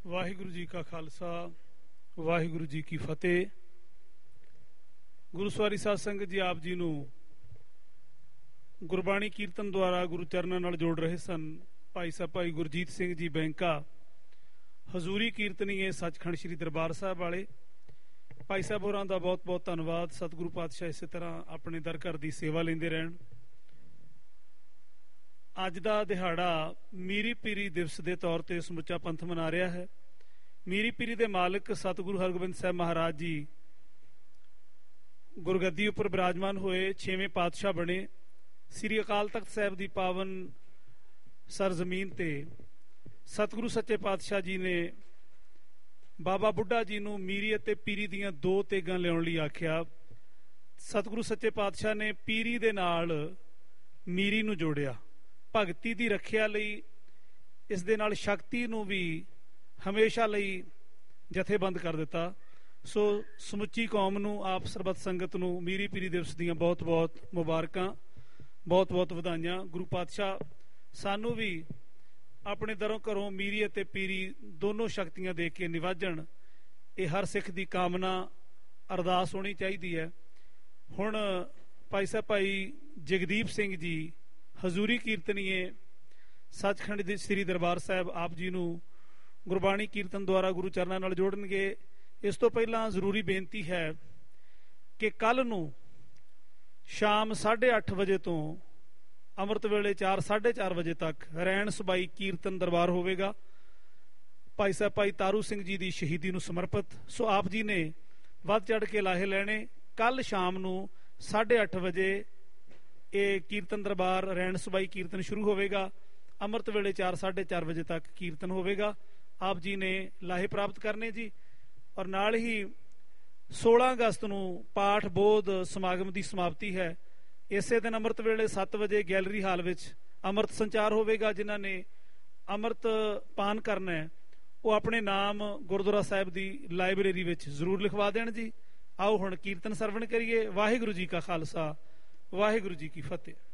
ਵਾਹਿਗੁਰੂ ਜੀ ਕਾ ਖਾਲਸਾ ਵਾਹਿਗੁਰੂ ਜੀ ਕੀ ਫਤਿਹ। ਗੁਰੂ ਸਵਾਰੀ ਸਾਧ ਸੰਗਤ ਜੀ, ਆਪ ਜੀ ਨੂੰ ਗੁਰਬਾਣੀ ਕੀਰਤਨ ਦੁਆਰਾ ਗੁਰੂ ਚਰਨਾਂ ਨਾਲ ਜੋੜ ਰਹੇ ਸਨ ਭਾਈ ਸਾਹਿਬ ਭਾਈ ਗੁਰਜੀਤ ਸਿੰਘ ਜੀ ਬੈਂਕਾ, ਹਜ਼ੂਰੀ ਕੀਰਤਨੀਏ ਸੱਚਖੰਡ ਸ੍ਰੀ ਦਰਬਾਰ ਸਾਹਿਬ ਵਾਲੇ। ਭਾਈ ਸਾਹਿਬ ਹੋਰਾਂ ਦਾ ਬਹੁਤ ਬਹੁਤ ਧੰਨਵਾਦ। ਸਤਿਗੁਰੂ ਪਾਤਸ਼ਾਹ ਇਸੇ ਤਰ੍ਹਾਂ ਆਪਣੇ ਦਰ ਘਰ ਦੀ ਸੇਵਾ ਲੈਂਦੇ ਰਹਿਣ। ਅੱਜ ਦਾ ਦਿਹਾੜਾ ਮੀਰੀ ਪੀਰੀ ਦਿਵਸ ਦੇ ਤੌਰ ਤੇ ਸਮੁੱਚਾ ਪੰਥ ਮਨਾ ਰਿਹਾ ਹੈ। ਮੀਰੀ ਪੀਰੀ ਦੇ ਮਾਲਕ ਸਤਿਗੁਰੂ ਹਰਗੋਬਿੰਦ ਸਾਹਿਬ ਮਹਾਰਾਜ ਜੀ ਗੁਰਗੱਦੀ ਉੱਪਰ ਬਿਰਾਜਮਾਨ ਹੋਏ, 6ਵੇਂ ਪਾਤਸ਼ਾਹ ਬਣੇ। ਸ੍ਰੀ ਅਕਾਲ ਤਖਤ ਸਾਹਿਬ ਦੀ ਪਾਵਨ ਸਰਜ਼ਮੀਨ ਤੇ ਸਤਿਗੁਰੂ ਸੱਚੇ ਪਾਤਸ਼ਾਹ ਜੀ ਨੇ ਬਾਬਾ ਬੁੱਢਾ ਜੀ ਨੂੰ ਮੀਰੀ ਅਤੇ ਪੀਰੀ ਦੀਆਂ ਦੋ ਤੇਗਾਂ ਲਿਆਉਣ ਲਈ ਆਖਿਆ। ਸਤਿਗੁਰੂ ਸੱਚੇ ਪਾਤਸ਼ਾਹ ਨੇ ਪੀਰੀ ਦੇ ਨਾਲ ਮੀਰੀ ਨੂੰ ਜੋੜਿਆ, ਭਗਤੀ ਦੀ ਰੱਖਿਆ ਲਈ। ਇਸ ਦੇ ਨਾਲ ਸ਼ਕਤੀ ਨੂੰ ਵੀ ਹਮੇਸ਼ਾ ਲਈ ਜਥੇਬੰਦ ਕਰ ਦਿੱਤਾ। ਸੋ ਸਮੁੱਚੀ ਕੌਮ ਨੂੰ, ਆਪ ਸਰਬੱਤ ਸੰਗਤ ਨੂੰ ਮੀਰੀ ਪੀਰੀ ਦਿਵਸ ਦੀਆਂ ਬਹੁਤ ਬਹੁਤ ਮੁਬਾਰਕਾਂ, ਬਹੁਤ ਬਹੁਤ ਵਧਾਈਆਂ। ਗੁਰੂ ਪਾਤਸ਼ਾਹ ਸਾਨੂੰ ਵੀ ਆਪਣੇ ਦਰੋਂ ਘਰੋਂ ਮੀਰੀ ਅਤੇ ਪੀਰੀ ਦੋਨੋਂ ਸ਼ਕਤੀਆਂ ਦੇ ਕੇ ਨਿਵਾਜਣ, ਇਹ ਹਰ ਸਿੱਖ ਦੀ ਕਾਮਨਾ ਅਰਦਾਸ ਹੋਣੀ ਚਾਹੀਦੀ ਹੈ। ਹੁਣ ਭਾਈ ਸਾਹਿਬ ਭਾਈ ਜਗਦੀਪ ਸਿੰਘ ਜੀ ਹਜ਼ੂਰੀ ਕੀਰਤਨੀਏ ਸੱਚਖੰਡ ਦੇ ਸ੍ਰੀ ਦਰਬਾਰ ਸਾਹਿਬ ਆਪ ਜੀ ਨੂੰ ਗੁਰਬਾਣੀ ਕੀਰਤਨ ਦੁਆਰਾ ਗੁਰੂ ਚਰਨਾਂ ਨਾਲ ਜੋੜਨਗੇ। ਇਸ ਤੋਂ ਪਹਿਲਾਂ ਜ਼ਰੂਰੀ ਬੇਨਤੀ ਹੈ ਕਿ ਕੱਲ ਨੂੰ ਸ਼ਾਮ 8:30 ਵਜੇ ਤੋਂ ਅੰਮ੍ਰਿਤ ਵੇਲੇ 4-4:30 ਵਜੇ ਤੱਕ ਰੈਣ ਸਬਾਈ ਕੀਰਤਨ ਦਰਬਾਰ ਹੋਵੇਗਾ, ਭਾਈ ਸਾਹਿਬ ਭਾਈ ਤਾਰੂ ਸਿੰਘ ਜੀ ਦੀ ਸ਼ਹੀਦੀ ਨੂੰ ਸਮਰਪਿਤ। ਸੋ ਆਪ ਜੀ ਨੇ ਵੱਧ ਚੜ ਕੇ ਲਾਹੇ ਲੈਣੇ। ਕੱਲ ਸ਼ਾਮ ਨੂੰ 8:30 ਵਜੇ ਇਹ ਕੀਰਤਨ ਦਰਬਾਰ ਰੈਣ ਸਬਾਈ ਕੀਰਤਨ ਸ਼ੁਰੂ ਹੋਵੇਗਾ। ਅੰਮ੍ਰਿਤ ਵੇਲੇ 4-4:30 ਵਜੇ ਤੱਕ ਕੀਰਤਨ ਹੋਵੇਗਾ। ਆਪ ਜੀ ਨੇ ਲਾਹੇ ਪ੍ਰਾਪਤ ਕਰਨੇ ਜੀ। ਔਰ ਨਾਲ ਹੀ 16 ਅਗਸਤ ਨੂੰ ਪਾਠ ਬੋਧ ਸਮਾਗਮ ਦੀ ਸਮਾਪਤੀ ਹੈ। ਇਸੇ ਦਿਨ ਅੰਮ੍ਰਿਤ ਵੇਲੇ 7 ਵਜੇ ਗੈਲਰੀ ਹਾਲ ਵਿੱਚ ਅੰਮ੍ਰਿਤ ਸੰਚਾਰ ਹੋਵੇਗਾ। ਜਿਨ੍ਹਾਂ ਨੇ ਅੰਮ੍ਰਿਤ ਪਾਨ ਕਰਨਾ ਹੈ ਉਹ ਆਪਣੇ ਨਾਮ ਗੁਰਦੁਆਰਾ ਸਾਹਿਬ ਦੀ ਲਾਇਬ੍ਰੇਰੀ ਵਿੱਚ ਜ਼ਰੂਰ ਲਿਖਵਾ ਦੇਣ ਜੀ। ਆਓ ਹੁਣ ਕੀਰਤਨ ਸਰਵਣ ਕਰੀਏ। ਵਾਹਿਗੁਰੂ ਜੀ ਕਾ ਖਾਲਸਾ ਵਾਹਿਗੁਰੂ ਜੀ ਕੀ ਫਤਿਹ।